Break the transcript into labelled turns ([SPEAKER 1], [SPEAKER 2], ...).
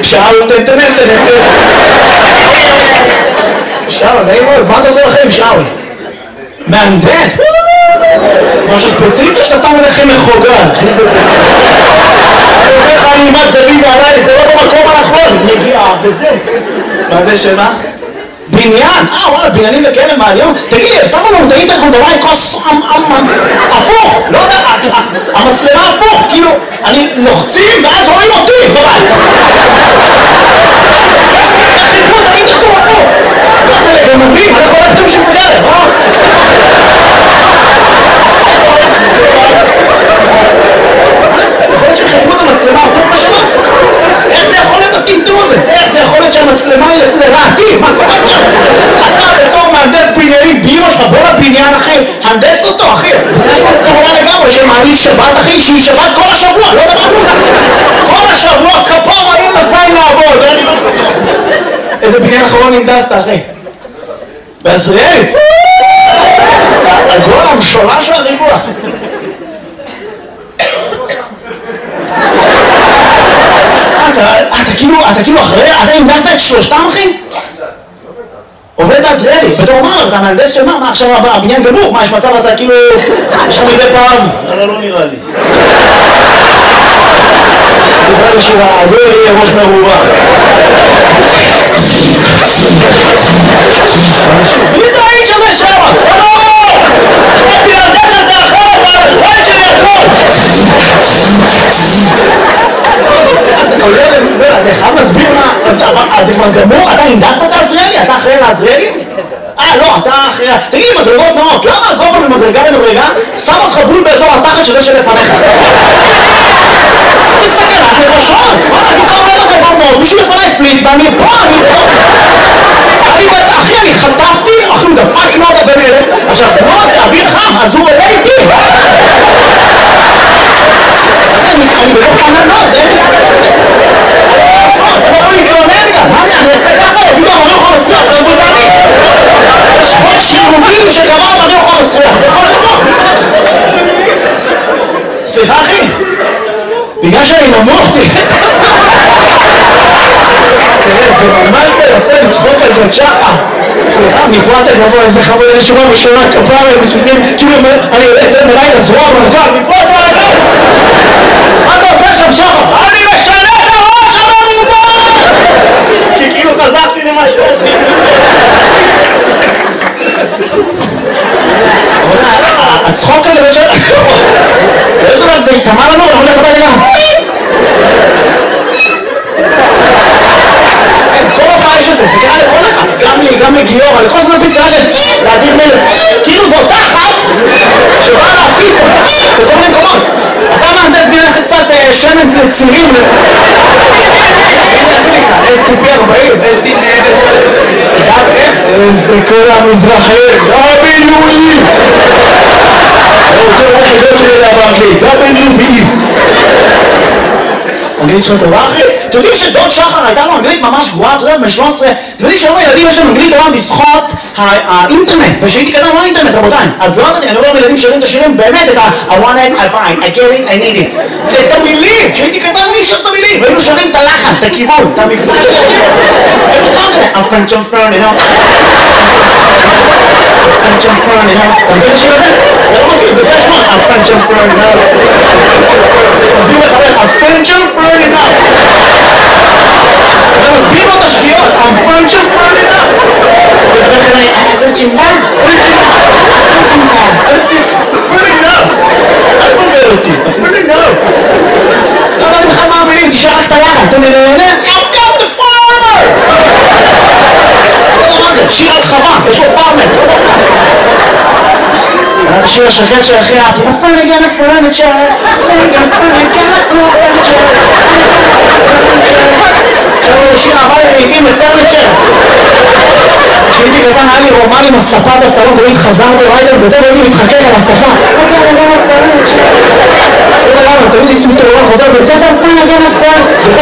[SPEAKER 1] שאול, תן. שאול, נעים מאוד, מה אתה עושה לכם, שאול? מהנדס? משהו ספציפי שאתה סתם הולכם מחוגג. אני אומר לך, אני אימת זווית עליי, זה לא במקום הנכון. נגיעה, וזה. מהנדס שמה? בניין? וואלה, בניינים וכאלה מעליון? תגיד לי, שמו לנו את האינטרקום דומה עם כוס הפוך, לא יודע, המצלמה הפוך, כאילו, אני לוחצים ואז רואים אותי בבית. חיפרו את האינטרקום הפוך. מה זה לגנבים? אנחנו לא יודעים שזה גלם, יכול להיות שחיפרו את המצלמה הפוך בשמה? איך זה יכול להיות הטמטום הזה? איך זה יכול להיות שהמצלמה היא לרעתי? מה קורה עכשיו? אתה בתור מהנדס בניינים באמא שלך, בוא לבניין אחי, הנדס אותו אחי. יש פה קורונה לגמרי שמעלית שבת אחי, שהיא שבת כל השבוע, לא דבר כלום. כל השבוע כפר אין לזין לעבוד. איזה בניין אחרון הנדסת אחי? בעזריאלי? הגול המשולש והריבוע. אתה כאילו אחרי, אתה הנדסת את שלושתם אחי? עובד בעזריאלי, בתור אומר, אתה מהנדס של מה עכשיו הבניין גמור? מה יש מצב אתה כאילו, יש לך מדי פעם? לא נראה לי. דיבר לי שהעגור יהיה ראש מרובה. מי זה האיש הזה שבא? חייתי להנדס את זה אחרת, והחיים שלי הכל! אתה חייב להסביר מה, אז זה כבר גמור? אתה הנדסת את העזריאלי? אתה אחראי לעזריאלי? לא, אתה אחראי... תגיד לי, מדרגות נאות, למה הגובה ממדרגה למדרגה שם אותך בול באזור התחת שזה שלפניך? זה סכנת לראשון! אני כבר אומר מדרגות נאות, מישהו לפני הפליץ ואני פה, אחי, אני חטפתי, אחי, הוא דפק נאות הבן אלף, עכשיו, נאות זה אוויר חם, אז הוא עולה איתי! אני בתוך ענן נאות, זה אין לי אני יכול להתלונן גם, מה אני אעשה ככה? יגידו, אמרי אוכל מסריח, עכשיו זה אני יש חוק שירוגים שקבע אמרי אוכל מסריח, זה יכול לבוא סליחה אחי בגלל שאני נמוך תראה, זה ממש ביפה לצחוק על ג'ת שחה סליחה, מפה אתה גבוה, איזה חמוד, איזה שורה בשורה כפרה, מספיקים כאילו אני יוצא מלאי לזרוע מרכב, מפה אתה רגע מה אתה עושה שם שחה? אני משנה את הראש המרובה! כי כאילו חזרתי למה שעשיתי הצחוק הזה באיזשהו לב זה יתאמה לנו, אני הולך הביתה כל הופעה יש את זה, זה קרה לכל אחד, גם לי, גם לגיורא, לכל זמן פסקה של להדיר מלך כאילו זו אותה אחת שבאה להפיס בכל מיני מקומות אתה מהנדס בינך קצת שמן לצירים איך זה נקרא? STP 40, STP גם איך? זה כל המזרחי WE רוצה לראות חידות שלי זה באנגלית WE אנגלית שלו טובה אחי? אתם יודעים שדוד שחר הייתה לו אנגלית ממש גרועה, אתה יודעת, בן 13 אתם יודעים שהיום הילדים יש להם אנגלית טובה בזכות האינטרנט ושהייתי קטן לא האינטרנט רבותיי אז לא יודעת, אני לא רואה ילדים שרים את השירים באמת את I want it, I find, I get it, I need it את המילים, שהייתי קטן מי שר את המילים והיינו שרים את הלחן, את הכיוון, את המבטא של השיר היינו סתם כזה I'm French, I'm French, you know French, I'm French, you know אתה מבין השיר הזה? אתה לא מכיר, בגלל שמות I'm French, I'm French, you know מסביר לחבר, I'm French, I'm French, you know אתה מסביר לו את השגיאות I'm French, I'm French, you know וחבר כזה, פרצ'ינדה, אל תבלבל אותי, אפילו לא לא יודעת בכלל מה המילים, תשאר רק את הלחן אתה נהנה, I've got the farmer לא יודע מה זה, שיר על חווה, יש לו פארמר את השיר השקט שהכי אהבתי A furniture, a furniture Staying in furniture, no furniture עכשיו הוא שיר אהבה לעיתים לפרניצ'ר כשהייתי קטן היה לי רומן עם הספה בסלון תמיד חזרתי ריידר בזה והייתי מתחכך על הספה אוקיי, אני גם הפרניצ'ר לא יודע למה, תמיד הייתי מתעורר חוזר בית ספר פרניצ'ר